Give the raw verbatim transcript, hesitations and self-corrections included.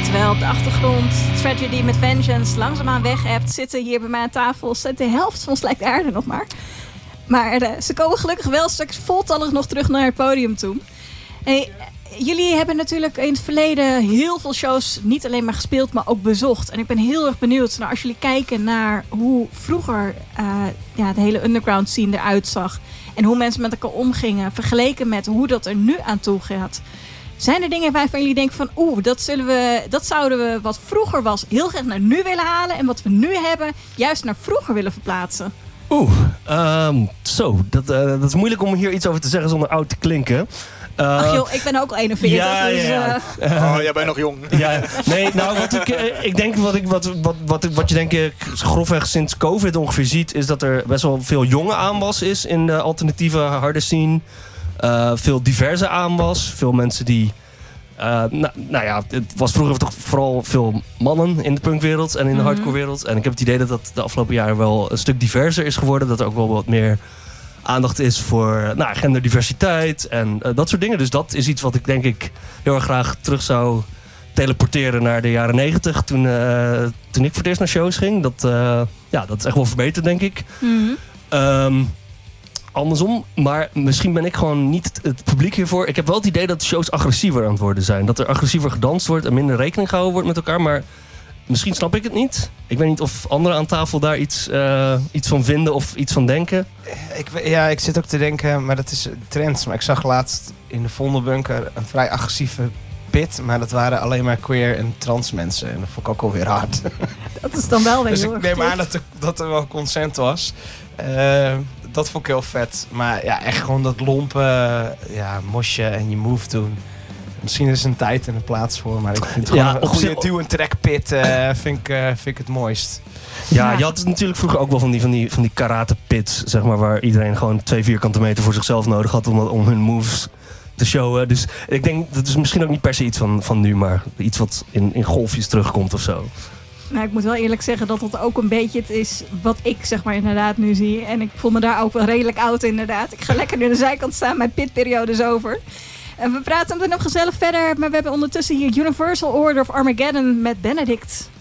Terwijl op de achtergrond Tragedy met Vengeance langzaamaan weg hebt, zitten hier bij mij aan tafel. Zit de helft van Slijkt Aarde nog maar. Maar uh, ze komen gelukkig wel straks voltallig nog terug naar het podium toe. Hey, jullie hebben natuurlijk in het verleden heel veel shows niet alleen maar gespeeld, maar ook bezocht. En ik ben heel erg benieuwd naar als jullie kijken naar hoe vroeger uh, ja, de hele underground scene eruit zag. En hoe mensen met elkaar omgingen, vergeleken met hoe dat er nu aan toe gaat. Zijn er dingen waarvan jullie denken van oeh, dat, zullen we, dat zouden we wat vroeger was heel graag naar nu willen halen. En wat we nu hebben, juist naar vroeger willen verplaatsen? Oeh, um, zo. Dat, uh, dat is moeilijk om hier iets over te zeggen zonder oud te klinken. Uh, Ach joh, ik ben ook al eenenveertig. Ja, dus, ja, ja. Uh, oh, jij bent nog jong. Ja, nee, nou wat ik, uh, ik denk wat, ik, wat, wat, wat, wat je denk ik grofweg sinds COVID ongeveer ziet, is dat er best wel veel jonge aanwas is in de alternatieve harde scene. Uh, veel diverse aanwas. Veel mensen die... Uh, nou, nou ja, het was vroeger toch vooral veel mannen in de punkwereld en in de Mm-hmm. hardcorewereld. En ik heb het idee dat dat de afgelopen jaren wel een stuk diverser is geworden. Dat er ook wel wat meer aandacht is voor nou, genderdiversiteit en uh, dat soort dingen. Dus dat is iets wat ik denk ik heel erg graag terug zou teleporteren naar de jaren negentig. Toen, uh, toen ik voor het eerst naar shows ging. Dat, uh, ja, dat is echt wel verbeterd, denk ik. Mm-hmm. Um, Andersom, maar misschien ben ik gewoon niet het, het publiek hiervoor. Ik heb wel het idee dat de shows agressiever aan het worden zijn. Dat er agressiever gedanst wordt en minder rekening gehouden wordt met elkaar. Maar misschien snap ik het niet. Ik weet niet of anderen aan tafel daar iets, uh, iets van vinden of iets van denken. Ik, ja, ik zit ook te denken, maar dat is trends. Maar ik zag laatst in de Vondelbunker een vrij agressieve pit. Maar dat waren alleen maar queer en trans mensen. En dat vond ik ook alweer hard. Dat is dan wel weer Dus heel ik erg neem tof. aan dat er, dat er wel consent was. Uh, dat vond ik heel vet. Maar ja, echt gewoon dat lompen, ja, mosje en je move doen. Misschien is er een tijd en een plaats voor, maar ik vind het Ja, gewoon een op goede zich- duw- en trekpit uh, vind, ik, uh, vind ik het mooist. Ja, Ja. je had natuurlijk vroeger ook wel van die, van die, van die karate pits, zeg maar, waar iedereen gewoon twee vierkante meter voor zichzelf nodig had om, om hun moves te showen. Dus ik denk, dat is misschien ook niet per se iets van, van nu, maar iets wat in, in golfjes terugkomt of zo. Nou, ik moet wel eerlijk zeggen dat dat ook een beetje het is wat ik zeg maar inderdaad nu zie. En ik voel me daar ook wel redelijk oud inderdaad. Ik ga lekker nu aan de zijkant staan, mijn pitperiode is over. En we praten er nog gezellig verder, maar we hebben ondertussen hier Universal Order of Armageddon met Benedict.